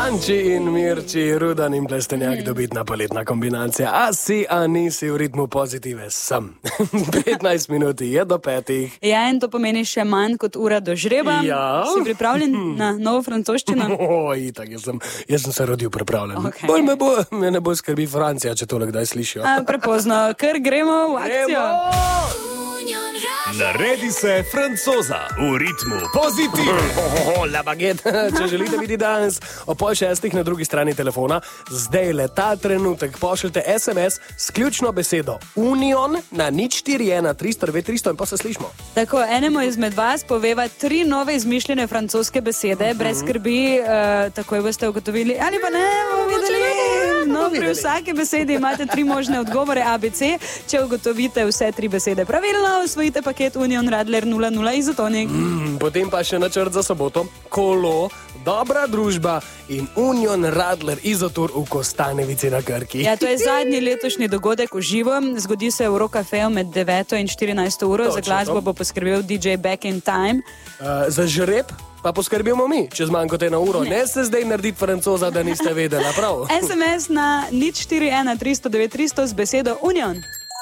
Janči in Mirči, Rudan in Plestenjak, dobitna poletna kombinacija. A si, a nisi v ritmu pozitive, sem. 15 minut je do 5. Ja, in to pomeni še manj kot ura do žreba. Ja. Si pripravljen na novo francoščino? Itak, jaz sem se rodil pripravljen. Okay. Bolj me ne bo skrbi Francija, če tole kdaj slišijo. Prepozno, ker gremo v akcijo. Naredi se francoza v ritmu pozitive. La baguette. Če želite biti danes o 5:30 na drugi strani telefona, zdaj le ta trenutek pošljite SMS s ključno besedo Union na 041 309 300 in pa se slišimo. Tako, enemu izmed vas poveva 3 nove izmišljene francoske besede, brez skrbi, takoj boste ugotovili, ali pa ne, bomo videli. No, pri vsaki besedi imate 3 možne odgovore ABC. Če ugotovite vse 3 besede pravilno, osvojite paket Union Radler 00 Izotonik. Potem pa še načrt za soboto. Kolo, dobra družba in Union Radler Izotur v Kostanevici na Krki. Ja, to je zadnji letošnji dogodek v živo. Zgodi se v Rocafeu med 9 in 14 uro. Za glasbo bo poskrbel DJ Back in Time. Za žreb pa poskrbimo mi, čez manj kot 1 uro. Ne se zdaj narediti francoza, da niste vedela, prav? SMS na 041 309 300 z besedo Union.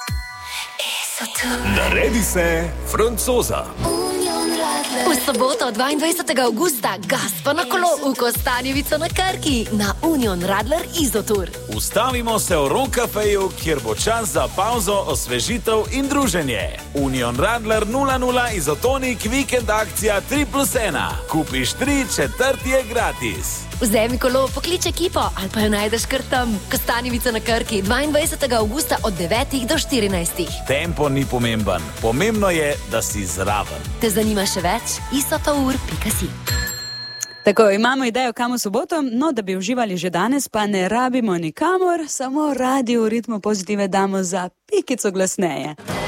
Naredi se francoza. V soboto 22. avgusta Gaspa na kolo v Kostanjevico na Krki na Union Radler Izotur. Ustavimo se v Rocafeju, kjer bo čas za pauzo, osvežitev in druženje. Union Radler 00 Izotonik, vikend akcija 3+1. Kupiš 3, četrti je gratis. Vzemi kolo, poklič ekipo ali pa jo najdeš kar tam. Kostanjevica na Krki 22. avgusta od 9 do 14. Tempo ni pomemben, pomembno je, da si zraven. Te zanima še več? isotour.si. Tako, imamo idejo kam v soboto, no da bi uživali že danes, pa ne rabimo nikamor, samo radio v ritmu pozitive damo za pikico glasneje.